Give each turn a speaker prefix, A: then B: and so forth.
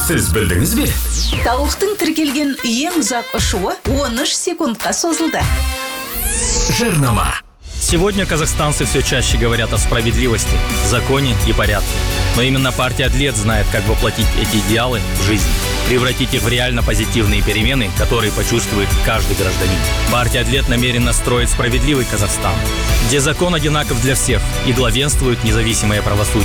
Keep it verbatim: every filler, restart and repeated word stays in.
A: Сіз білдіңіз бе?
B: Тауықтың тіркелген ең ұзақ ұшуы он үш секундқа созылды.
A: Жарнама.
C: Сегодня казахстанцы все чаще говорят о справедливости, законе и порядке. Но именно партия «Адлет» знает, как воплотить эти идеалы в жизнь, превратить их в реально позитивные перемены, которые почувствует каждый гражданин. Партия «Адлет» намерена строить справедливый Казахстан, где закон одинаков для всех и главенствует независимое правосудие.